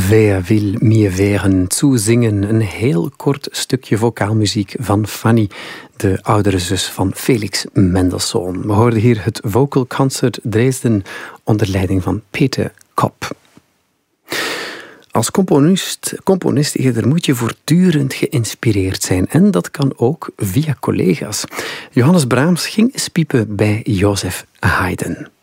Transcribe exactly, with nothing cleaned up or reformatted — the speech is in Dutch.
Wer wil mir wehren toezingen? Een heel kort stukje vocaalmuziek van Fanny, de oudere zus van Felix Mendelssohn. We hoorden hier het Vocal Concert Dresden onder leiding van Peter Kopp. Als componist, componist eerder moet je voortdurend geïnspireerd zijn. En dat kan ook via collega's. Johannes Brahms ging eens piepen bij Joseph Haydn.